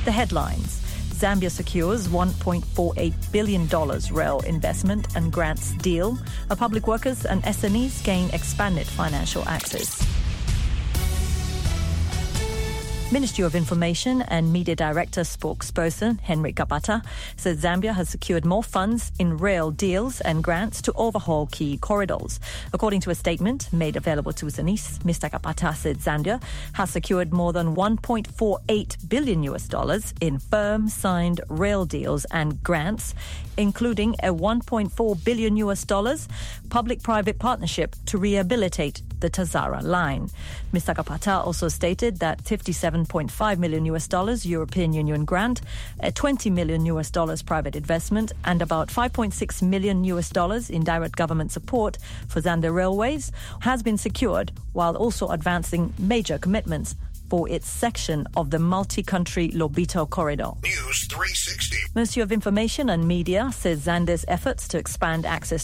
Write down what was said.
The headlines. Zambia secures $1.48 billion rail investment and grants deal. Public workers and SMEs gain expanded financial access. Ministry of Information and Media Director spokesperson Henrik Gabata said Zambia has secured more funds in rail deals and grants to overhaul key corridors. According to a statement made available to Zanis, Mr. Gabata said Zambia has secured more than $1.48 billion in firm signed rail deals and grants, including a $1.4 billion public-private partnership to rehabilitate the Tazara line. Mr. Gabata also stated that $57.5 million European Union grant, a $20 million private investment, and about $5.6 million in direct government support for Zambia Railways has been secured, while also advancing major commitments for its section of the multi-country Lobito corridor. News 360. Ministry of Information and Media says Zambia's efforts to expand access